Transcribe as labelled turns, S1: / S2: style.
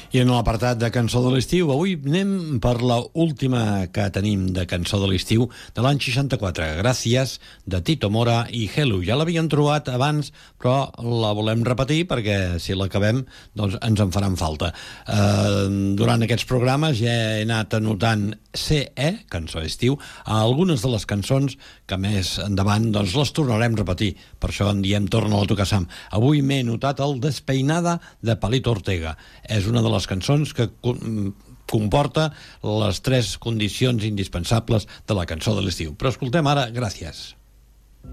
S1: I en l'apartat de cançó de l'estiu, avui anem per la última que tenim de cançó de l'estiu de l'any 64, Gràcies, de Tito Mora i Hello. Ja l'havien trobat abans, però la volem repetir perquè si l'acabem doncs ens en faran falta. Durant aquests programes ja he anat anotant CE, cançó d'estiu, a algunes de les cançons que més endavant doncs les tornarem a repetir. Per això en diem Torna-la a tocar, Sam. Avui m'he notat el Despeinada de Palito Ortega. És una de les cançons que comporta les 3 condicions indispensables de la cançó de l'estiu. Però escoltem ara Gràcies.